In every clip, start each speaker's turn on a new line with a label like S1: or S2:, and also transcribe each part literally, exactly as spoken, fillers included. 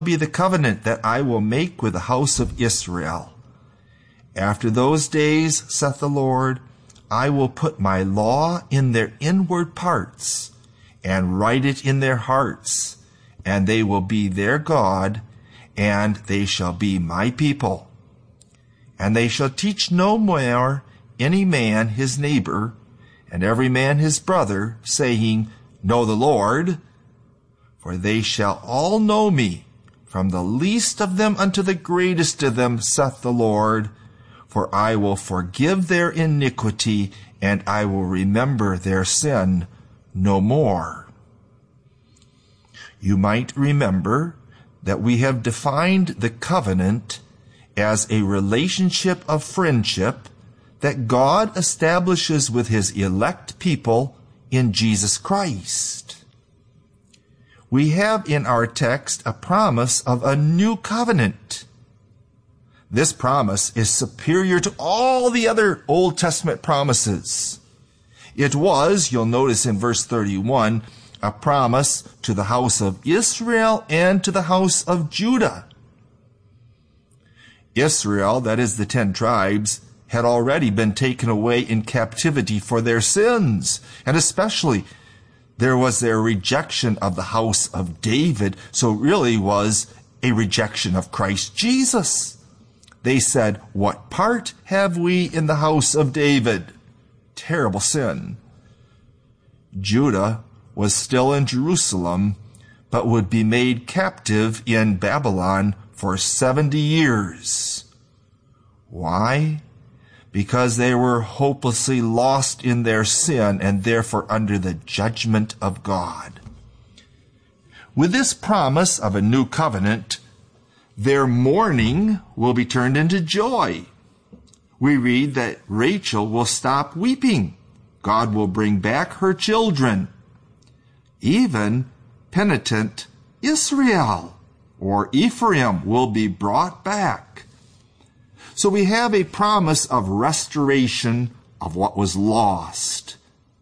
S1: be the covenant that I will make with the house of Israel. After those days, saith the Lord, I will put my law in their inward parts, and write it in their hearts, and they will be their God, and they shall be my people. And they shall teach no more any man his neighbor, and every man his brother, saying, Know the Lord, for they shall all know me, from the least of them unto the greatest of them, saith the Lord, for I will forgive their iniquity, and I will remember their sin no more. You might remember that we have defined the covenant as a relationship of friendship that God establishes with his elect people in Jesus Christ. We have in our text a promise of a new covenant. This promise is superior to all the other Old Testament promises. It was, you'll notice in verse thirty-one, a promise to the house of Israel and to the house of Judah. Israel, that is the ten tribes, had already been taken away in captivity for their sins, and especially there was their rejection of the house of David, so it really was a rejection of Christ Jesus. They said, What part have we in the house of David? Terrible sin. Judah was still in Jerusalem, but would be made captive in Babylon for seventy years. Why? Because they were hopelessly lost in their sin and therefore under the judgment of God. With this promise of a new covenant, their mourning will be turned into joy. We read that Rachel will stop weeping. God will bring back her children. Even penitent Israel or Ephraim will be brought back. So we have a promise of restoration of what was lost.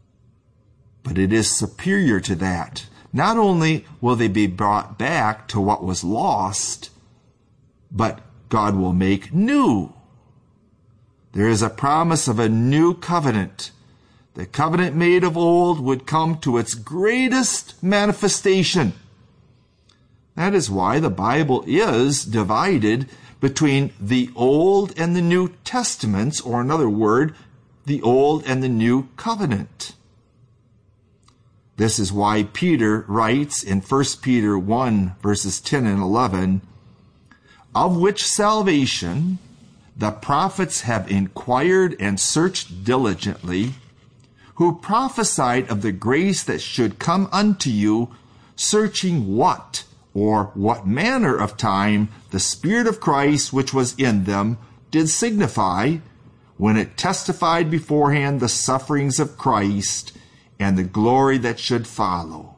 S1: But it is superior to that. Not only will they be brought back to what was lost, but God will make new. There is a promise of a new covenant. The covenant made of old would come to its greatest manifestation. That is why the Bible is divided between the Old and the New Testaments, or another word, the Old and the New Covenant. This is why Peter writes in First Peter one, verses ten and eleven, Of which salvation the prophets have inquired and searched diligently, who prophesied of the grace that should come unto you, searching what, or what manner of time the Spirit of Christ which was in them did signify, when it testified beforehand the sufferings of Christ and the glory that should follow.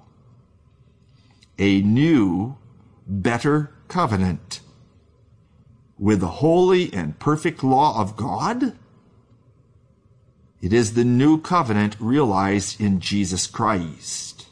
S1: A new, better covenant with the holy and perfect law of God? It is the new covenant realized in Jesus Christ.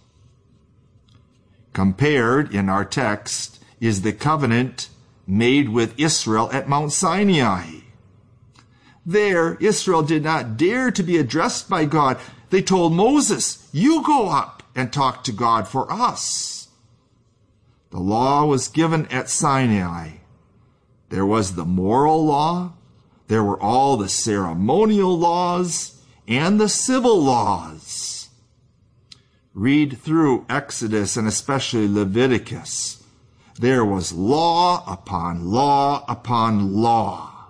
S1: Compared in our text is the covenant made with Israel at Mount Sinai. There, Israel did not dare to be addressed by God. They told Moses, You go up and talk to God for us. The law was given at Sinai. There was the moral law, there were all the ceremonial laws, and the civil laws. Read through Exodus and especially Leviticus. There was law upon law upon law.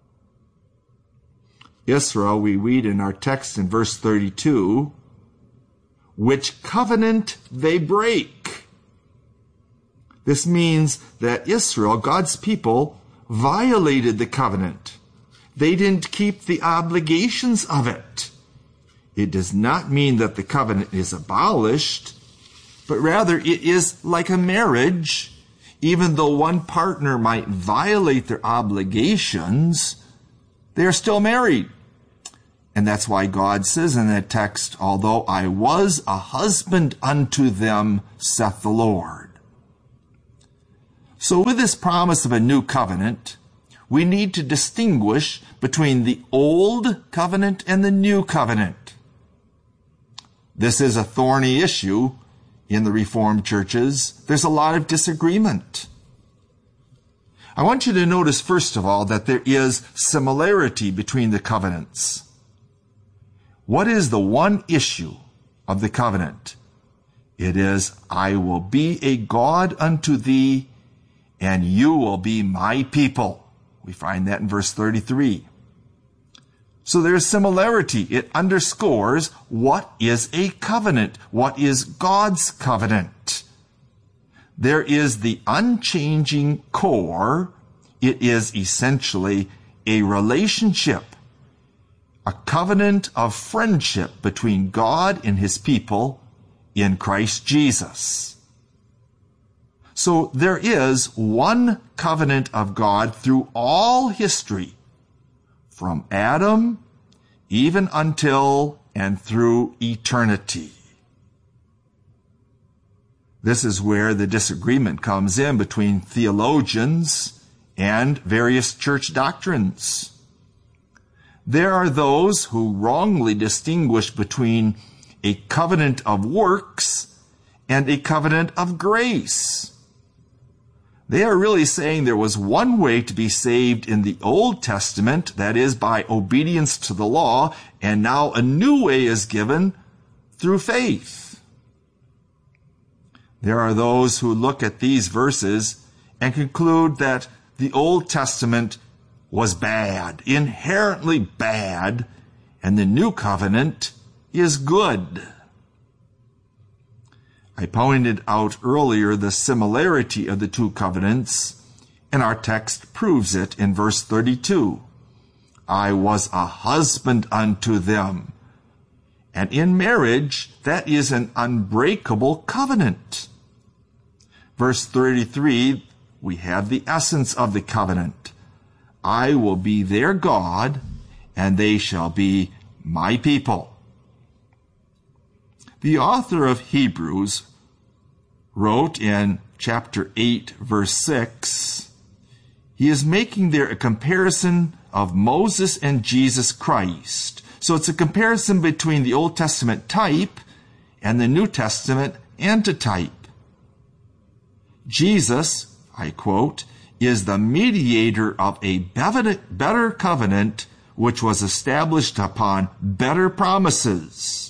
S1: Israel, we read in our text in verse thirty-two, which covenant they break. This means that Israel, God's people, violated the covenant. They didn't keep the obligations of it. It does not mean that the covenant is abolished, but rather it is like a marriage. Even though one partner might violate their obligations, they are still married. And that's why God says in that text, although I was a husband unto them, saith the Lord. So with this promise of a new covenant, we need to distinguish between the old covenant and the new covenant. This is a thorny issue in the Reformed churches. There's a lot of disagreement. I want you to notice, first of all, that there is similarity between the covenants. What is the one issue of the covenant? It is, I will be a God unto thee, and you will be my people. We find that in verse thirty-three. So there's similarity. It underscores what is a covenant, what is God's covenant. There is the unchanging core. It is essentially a relationship, a covenant of friendship between God and his people in Christ Jesus. So there is one covenant of God through all history, from Adam even until and through eternity. This is where the disagreement comes in between theologians and various church doctrines. There are those who wrongly distinguish between a covenant of works and a covenant of grace. They are really saying there was one way to be saved in the Old Testament, that is, by obedience to the law, and now a new way is given through faith. There are those who look at these verses and conclude that the Old Testament was bad, inherently bad, and the New Covenant is good. I pointed out earlier the similarity of the two covenants, and our text proves it in verse thirty-two. I was a husband unto them. And in marriage, that is an unbreakable covenant. Verse thirty-three, we have the essence of the covenant. I will be their God, and they shall be my people. The author of Hebrews wrote in chapter eight, verse six, he is making there a comparison of Moses and Jesus Christ. So it's a comparison between the Old Testament type and the New Testament antitype. Jesus, I quote, is the mediator of a better covenant which was established upon better promises.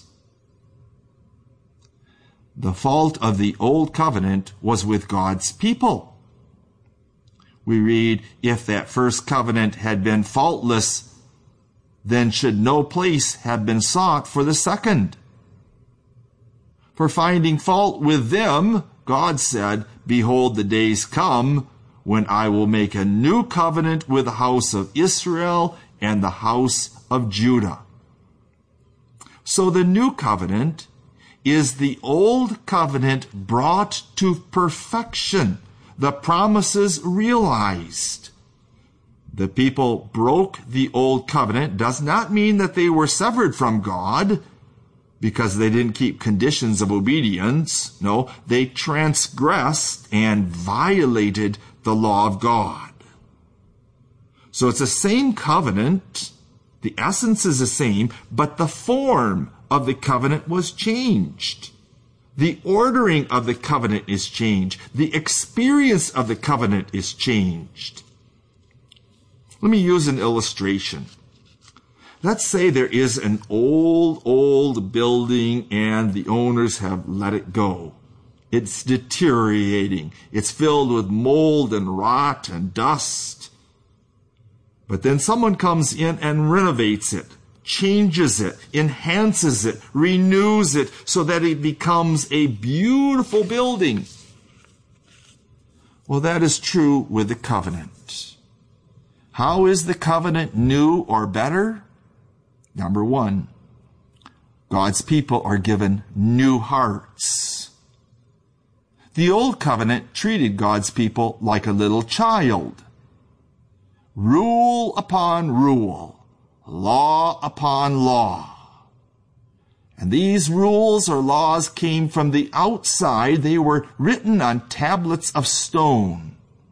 S1: The fault of the old covenant was with God's people. We read, if that first covenant had been faultless, then should no place have been sought for the second. For finding fault with them, God said, behold, the days come when I will make a new covenant with the house of Israel and the house of Judah. So the new covenant is the old covenant brought to perfection, the promises realized. The people broke the old covenant does not mean that they were severed from God because they didn't keep conditions of obedience. No, they transgressed and violated the law of God. So it's the same covenant. The essence is the same, but the form of the covenant was changed. The ordering of the covenant is changed. The experience of the covenant is changed. Let me use an illustration. Let's say there is an old, old building and the owners have let it go. It's deteriorating. It's filled with mold and rot and dust. But then someone comes in and renovates it, changes it, enhances it, renews it so that it becomes a beautiful building. Well, that is true with the covenant. How is the covenant new or better? Number one, God's people are given new hearts. The old covenant treated God's people like a little child. Rule upon rule, law upon law. And these rules or laws came from the outside. They were written on tablets of stone.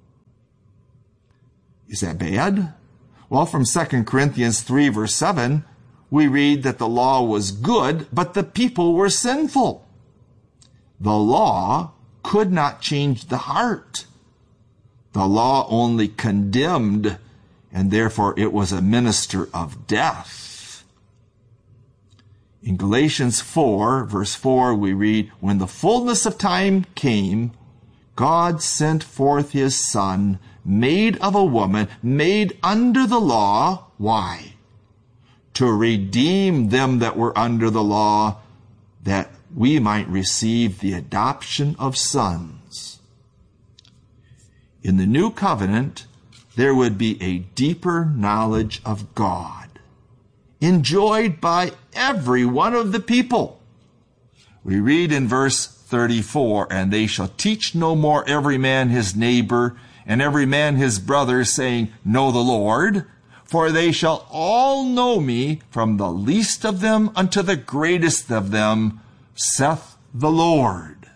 S1: Is that bad? Well, from Second Corinthians three, verse seven, we read that the law was good, but the people were sinful. The law could not change the heart. The law only condemned, and therefore it was a minister of death. In Galatians four, verse four, we read, when the fullness of time came, God sent forth his Son, made of a woman, made under the law. Why? To redeem them that were under the law, that we might receive the adoption of sons. In the new covenant, there would be a deeper knowledge of God, enjoyed by every one of the people. We read in verse thirty-four, and they shall teach no more every man his neighbor, and every man his brother, saying, know the Lord, for they shall all know me, from the least of them unto the greatest of them, saith the Lord.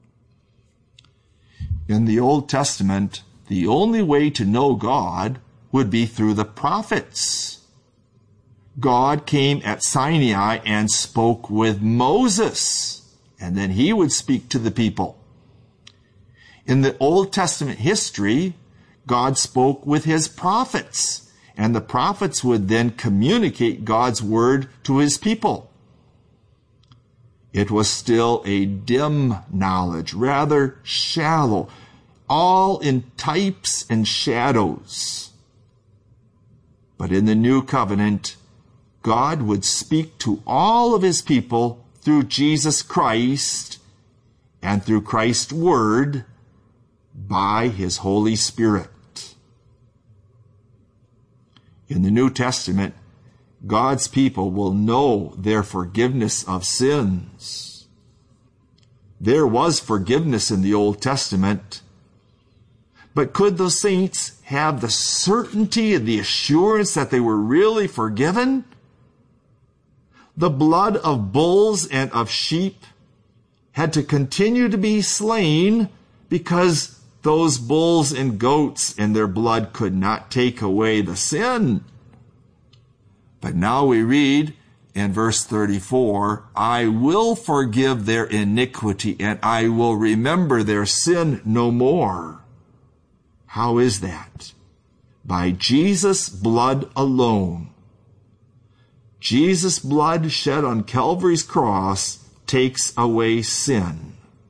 S1: In the Old Testament, the only way to know God would be through the prophets. God came at Sinai and spoke with Moses, and then he would speak to the people. In the Old Testament history, God spoke with his prophets, and the prophets would then communicate God's word to his people. It was still a dim knowledge, rather shallow, all in types and shadows. But in the new covenant, God would speak to all of his people through Jesus Christ and through Christ's word by his Holy Spirit. In the New Testament, God's people will know their forgiveness of sins. There was forgiveness in the Old Testament, but could those saints have the certainty and the assurance that they were really forgiven? The blood of bulls and of sheep had to continue to be slain because those bulls and goats and their blood could not take away the sin. But now we read in verse thirty-four, I will forgive their iniquity and I will remember their sin no more. How is that? By Jesus' blood alone. Jesus' blood shed on Calvary's cross takes away sin.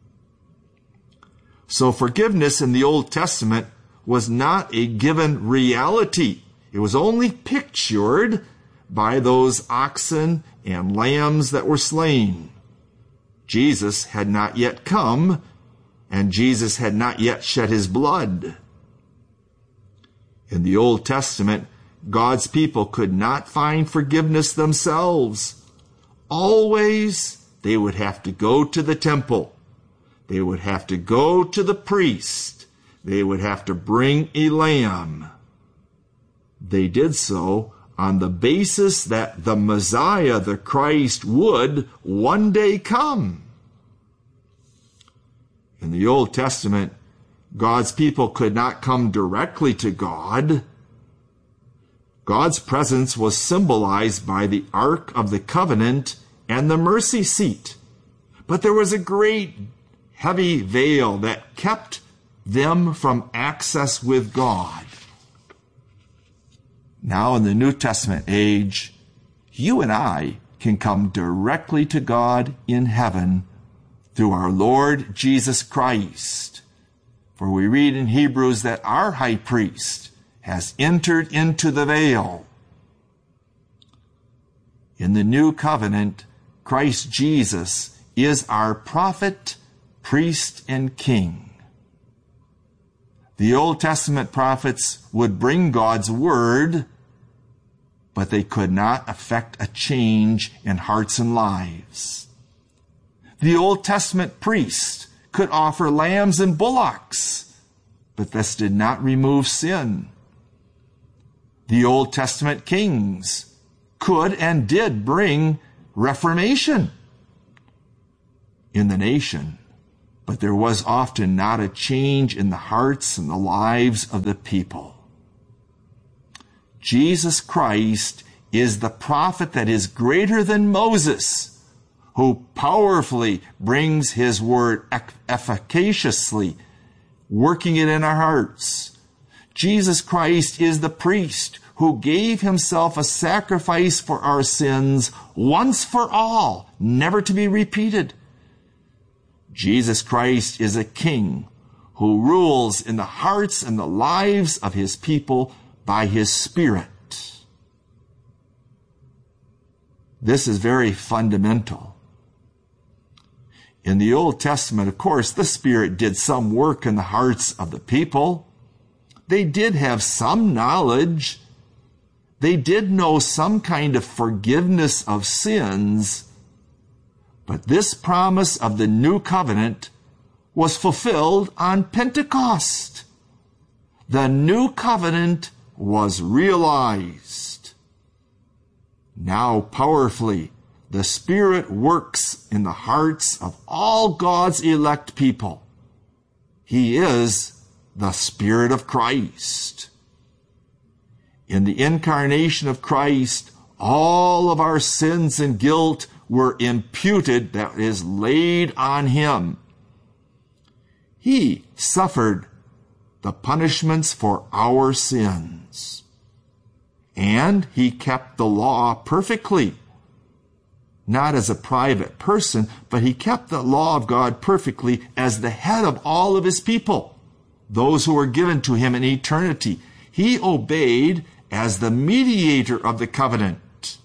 S1: So forgiveness in the Old Testament was not a given reality. It was only pictured by those oxen and lambs that were slain. Jesus had not yet come, and Jesus had not yet shed his blood. In the Old Testament, God's people could not find forgiveness themselves. Always, they would have to go to the temple. They would have to go to the priest. They would have to bring a lamb. They did so on the basis that the Messiah, the Christ, would one day come. In the Old Testament, God's people could not come directly to God. God's presence was symbolized by the Ark of the Covenant and the mercy seat. But there was a great heavy veil that kept them from access with God. Now in the New Testament age, you and I can come directly to God in heaven through our Lord Jesus Christ. For we read in Hebrews that our high priest has entered into the veil. In the new covenant, Christ Jesus is our prophet, priest, and king. The Old Testament prophets would bring God's word, but they could not effect a change in hearts and lives. The Old Testament priest could offer lambs and bullocks, but this did not remove sin. The Old Testament kings could and did bring reformation in the nation, but there was often not a change in the hearts and the lives of the people. Jesus Christ is the prophet that is greater than Moses, who powerfully brings his word efficaciously, working it in our hearts. Jesus Christ is the priest who gave himself a sacrifice for our sins once for all, never to be repeated. Jesus Christ is a king who rules in the hearts and the lives of his people by his Spirit. This is very fundamental. In the Old Testament, of course, the Spirit did some work in the hearts of the people. They did have some knowledge. They did know some kind of forgiveness of sins. But this promise of the new covenant was fulfilled on Pentecost. The new covenant was realized. Now powerfully, the Spirit works in the hearts of all God's elect people. He is the Spirit of Christ. In the incarnation of Christ, all of our sins and guilt were imputed, that is, laid on him. He suffered the punishments for our sins. And he kept the law perfectly. Not as a private person, but he kept the law of God perfectly as the head of all of his people, those who were given to him in eternity. He obeyed as the mediator of the covenant.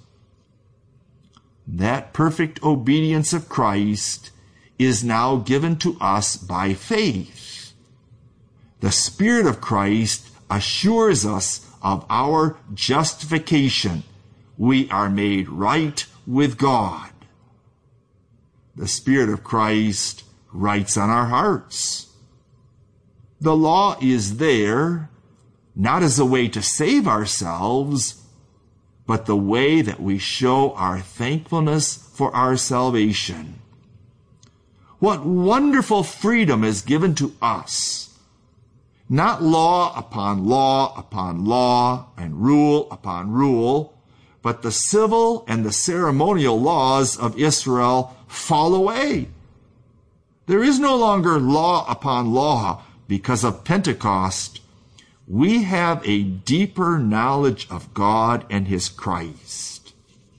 S1: That perfect obedience of Christ is now given to us by faith. The Spirit of Christ assures us of our justification. We are made right with God. The Spirit of Christ writes on our hearts. The law is there, not as a way to save ourselves, but the way that we show our thankfulness for our salvation. What wonderful freedom is given to us! Not law upon law upon law and rule upon rule, but the civil and the ceremonial laws of Israel fall away. There is no longer law upon law because of Pentecost. We have a deeper knowledge of God and his Christ.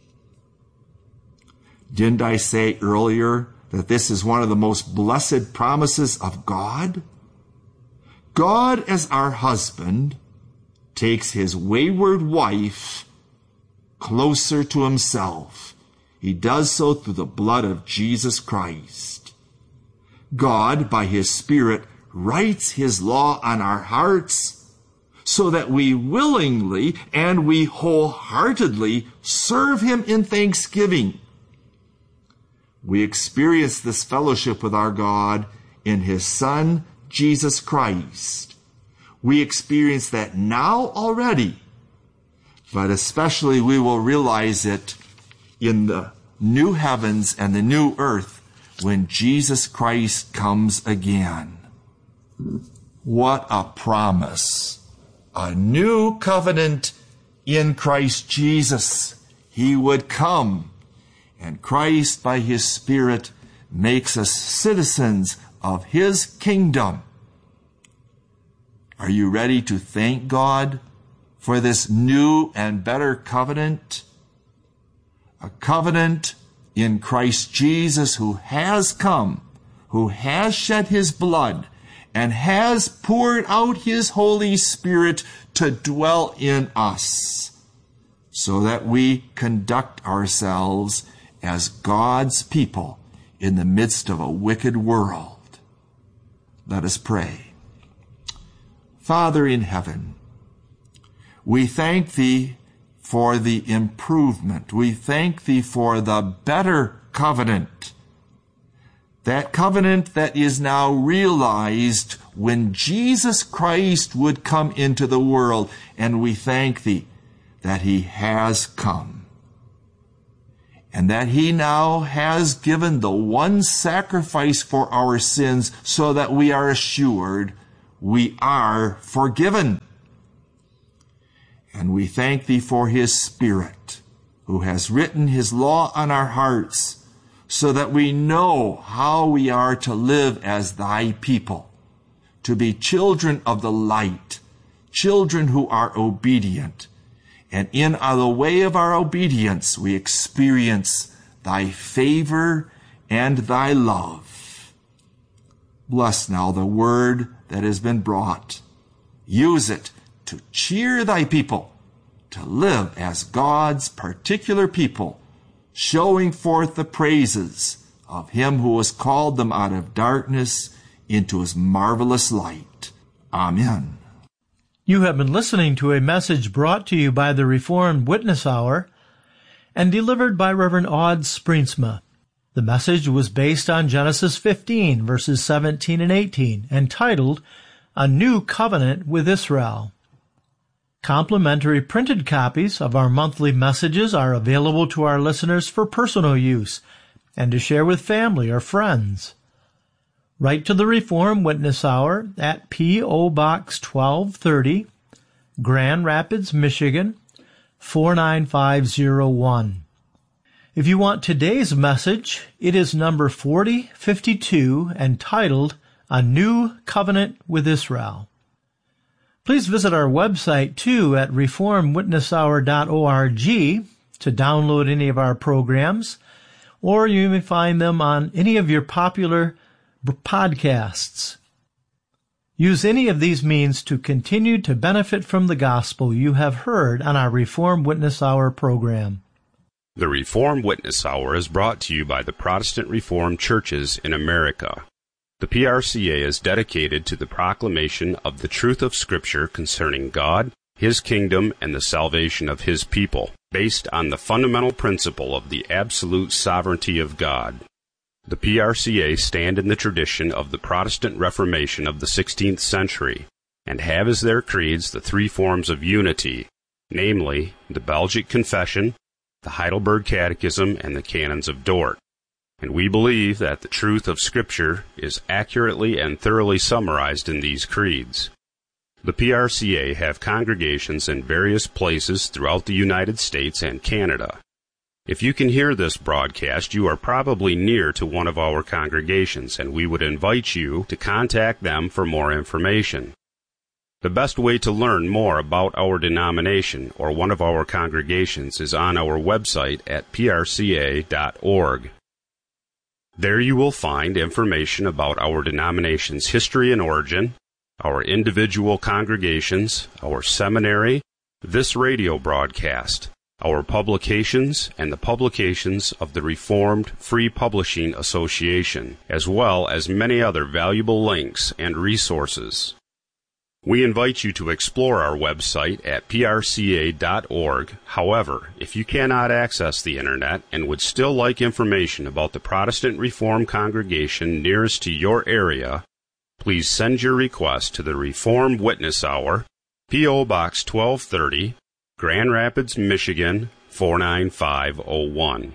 S1: Didn't I say earlier that this is one of the most blessed promises of God? God, as our husband, takes his wayward wife closer to himself. He does so through the blood of Jesus Christ. God, by his Spirit, writes his law on our hearts so that we willingly and we wholeheartedly serve him in thanksgiving. We experience this fellowship with our God in his Son, Jesus Christ. We experience that now already, but especially we will realize it in the new heavens and the new earth when Jesus Christ comes again. What a promise! A new covenant in Christ Jesus. He would come, and Christ by his Spirit makes us citizens of his kingdom. Are you ready to thank God for this new and better covenant? A covenant in Christ Jesus, who has come, who has shed his blood, and has poured out his Holy Spirit to dwell in us, so that we conduct ourselves as God's people in the midst of a wicked world. Let us pray. Father in heaven, we thank thee for the improvement. We thank thee for the better covenant. That covenant that is now realized when Jesus Christ would come into the world. And we thank thee that he has come, and that he now has given the one sacrifice for our sins so that we are assured we are forgiven. And we thank thee for his Spirit, who has written his law on our hearts, so that we know how we are to live as thy people, to be children of the light, children who are obedient. And in the way of our obedience, we experience thy favor and thy love. Bless now the word that has been brought. Use it to cheer thy people, to live as God's particular people, showing forth the praises of him who has called them out of darkness into his marvelous light. Amen.
S2: You have been listening to a message brought to you by the Reformed Witness Hour and delivered by Reverend Aud Springsma. The message was based on Genesis fifteen, verses seventeen and eighteen, entitled, A New Covenant with Israel. Complimentary printed copies of our monthly messages are available to our listeners for personal use and to share with family or friends. Write to the Reformed Witness Hour at P O. Box twelve thirty, Grand Rapids, Michigan, four nine five zero one. If you want today's message, it is number forty fifty-two, entitled, A New Covenant with Israel. Please visit our website, too, at reformed witness hour dot org to download any of our programs, or you may find them on any of your popular podcasts. Use any of these means to continue to benefit from the gospel you have heard on our Reformed Witness Hour program.
S3: The Reformed Witness Hour is brought to you by the Protestant Reformed Churches in America. The P R C A is dedicated to the proclamation of the truth of Scripture concerning God, His kingdom, and the salvation of His people, based on the fundamental principle of the absolute sovereignty of God. The P R C A stand in the tradition of the Protestant Reformation of the sixteenth century, and have as their creeds the three forms of unity, namely, the Belgic Confession, the Heidelberg Catechism, and the Canons of Dort. And we believe that the truth of Scripture is accurately and thoroughly summarized in these creeds. The P R C A have congregations in various places throughout the United States and Canada. If you can hear this broadcast, you are probably near to one of our congregations, and we would invite you to contact them for more information. The best way to learn more about our denomination or one of our congregations is on our website at p r c a dot org. There you will find information about our denomination's history and origin, our individual congregations, our seminary, this radio broadcast, our publications, and the publications of the Reformed Free Publishing Association, as well as many other valuable links and resources. We invite you to explore our website at p r c a dot org. However, if you cannot access the Internet and would still like information about the Protestant Reformed congregation nearest to your area, please send your request to the Reformed Witness Hour, P O. Box twelve thirty, Grand Rapids, Michigan, four nine five zero one.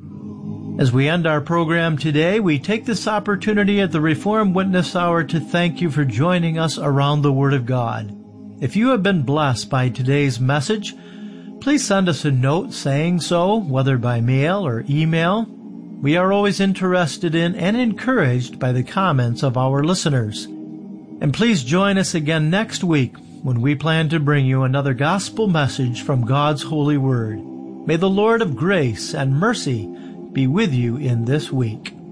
S2: As we end our program today, we take this opportunity at the Reformed Witness Hour to thank you for joining us around the Word of God. If you have been blessed by today's message, please send us a note saying so, whether by mail or email. We are always interested in and encouraged by the comments of our listeners. And please join us again next week when we plan to bring you another gospel message from God's holy Word. May the Lord of grace and mercy be with you in this week.